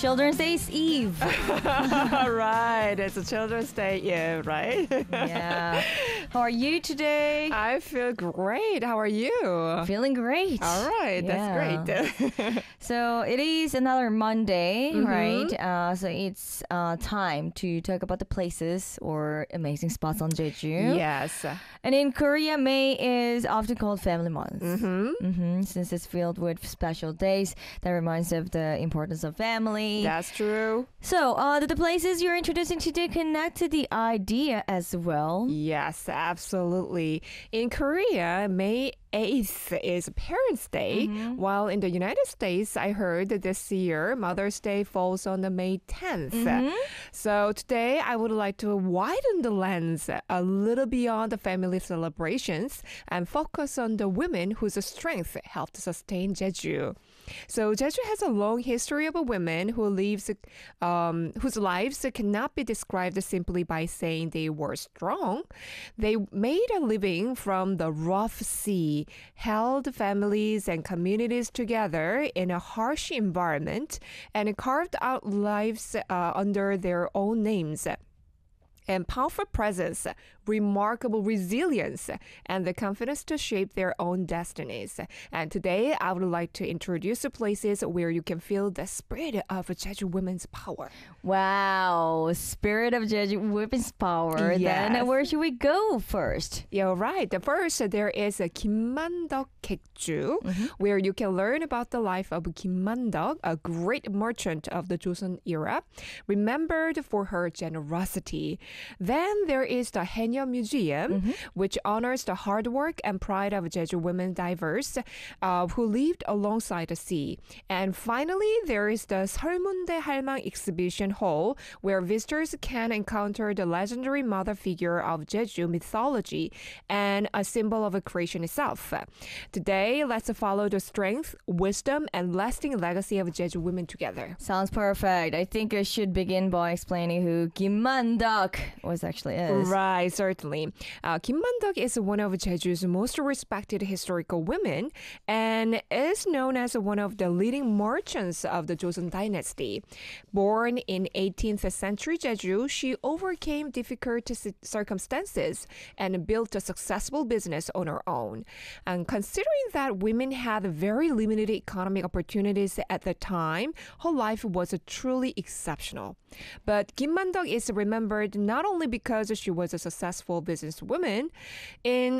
Children's Day's Eve. Right, it's a Children's Day, yeah, right? Yeah. How are you today? I feel great. How are you? Feeling great. All right, Yeah. that's great. So it is another Monday, right? So it's time to talk about the places or amazing spots on Jeju. Yes. And in Korea, May is often called Family Month. Since it's filled with special days that reminds of the importance of family. That's true. So the places you're introducing today connect to the idea as well. Yes, absolutely. In Korea, May 8th is Parents' Day, while in the United States, I heard that this year Mother's Day falls on the May 10th. So today, I would like to widen the lens a little beyond the family celebrations and focus on the women whose strength helped sustain Jeju. So Jeju has a long history of women whose lives cannot be described simply by saying they were strong. They made a living from the rough sea, held families and communities together in a harsh environment, and carved out lives under their own names. And powerful presence, remarkable resilience, and the confidence to shape their own destinies. And today, I would like to introduce the places where you can feel the spirit of Jeju women's power. Wow, spirit of Jeju women's power. Yes. Then where should we go first? Yeah, right. The first, there is a Kim Man-deok Gaekju, where you can learn about the life of Kim Man-deok, a great merchant of the Joseon era, remembered for her generosity. Then there is the Haenyeo Museum, which honors the hard work and pride of Jeju women divers who lived alongside the sea. And finally, there is the Seolmundae Halmang Exhibition Hall, where visitors can encounter the legendary mother figure of Jeju mythology and a symbol of creation itself. Today, let's follow the strength, wisdom, and lasting legacy of Jeju women together. Sounds perfect. I think I should begin by explaining who Kim Man-deok was actually is. Right, certainly. Kim Man-deok is one of Jeju's most respected historical women and is known as one of the leading merchants of the Joseon dynasty. Born in 18th century Jeju, she overcame difficult circumstances and built a successful business on her own. And considering that women had very limited economic opportunities at the time, her life was truly exceptional. But Kim Man-deok is remembered not only because she was a successful businesswoman. In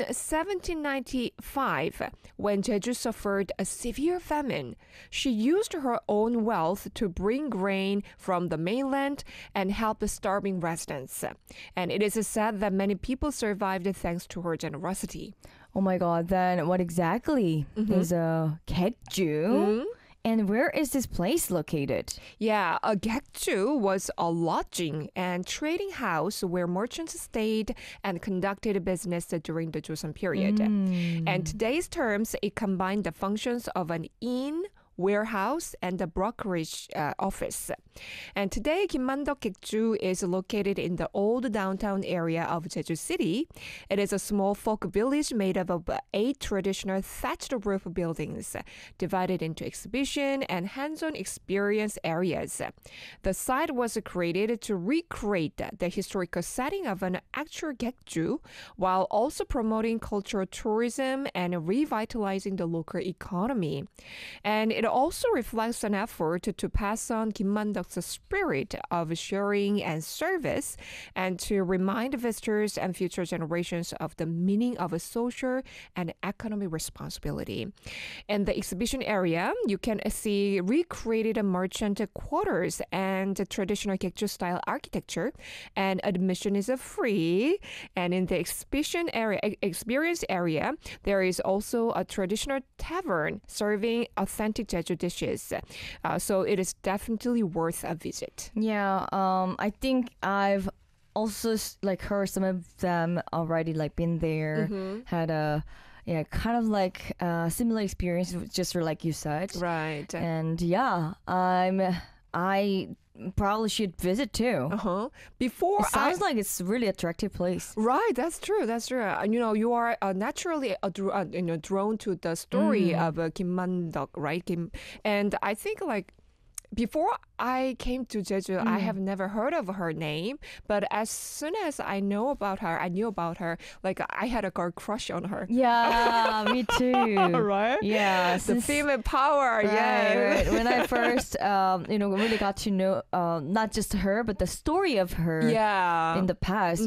1795, when Jeju suffered a severe famine, she used her own wealth to bring grain from the mainland and help the starving residents. And it is said that many people survived thanks to her generosity. Oh my god, then what exactly is a Gaekju? And where is this place located? Yeah, a Gaekju was a lodging and trading house where merchants stayed and conducted business during the Joseon period. And today's terms, it combined the functions of an inn, warehouse, and the brokerage office. And today, Kim Man-deok Gaekju is located in the old downtown area of Jeju City. It is a small folk village made up of 8 traditional thatched roof buildings, divided into exhibition and hands-on experience areas. The site was created to recreate the historical setting of an actual Gaekju, while also promoting cultural tourism and revitalizing the local economy. And it also reflects an effort to pass on Kim Man-deok's spirit of sharing and service, and to remind visitors and future generations of the meaning of a social and economic responsibility. In the exhibition area, you can see recreated merchant quarters and traditional Gaekju-style architecture, and admission is free. And in the exhibition area, experience area, there is also a traditional tavern serving authentic Jeju dishes. So it is definitely worth a visit. Yeah, I think I've also heard some of them already been there, had a kind of similar experience, just like you said. Right. And yeah, I probably should visit too. Before It sounds like it's a really attractive place. Right, that's true. That's true. You are naturally drawn to the story of Kim Man-deok, right? And I think before I came to Jeju, I have never heard of her name. But as soon as I knew about her, like I had a girl crush on her. Yeah, me too. Right? Yeah, The female power, right, yeah. right. When I first, really got to know not just her, but the story of her Yeah. in the past,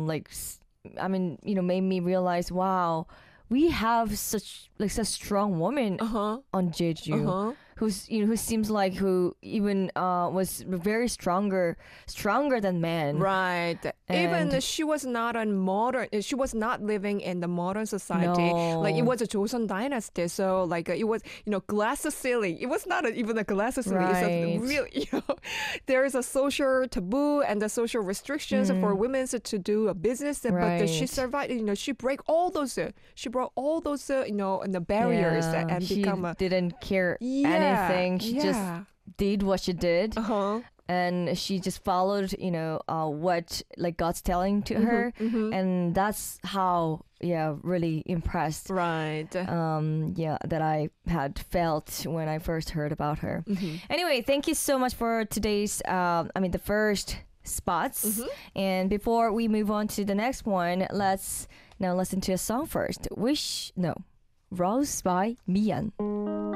made me realize, wow, we have such strong woman on Jeju. Who seems like who even was very stronger than men. Right. Even And- she was not she was not living in the modern society. No. Like it was a Joseon dynasty. So like it was, glass ceiling. It was not even a glass ceiling. It's a Right. really, there is a social taboo and the social restrictions for women to do a business. But she Right. survived, she broke all those, she brought all those, and the barriers Yeah, and she become a, didn't care Yeah, anything. She just yeah. did what she did. Uh-huh. And she just followed, what like God's telling to her, and that's how, really impressed. Right. That I had felt when I first heard about her. Anyway, thank you so much for today's, the first spots. And before we move on to the next one, let's now listen to a song first. Rose by Mian.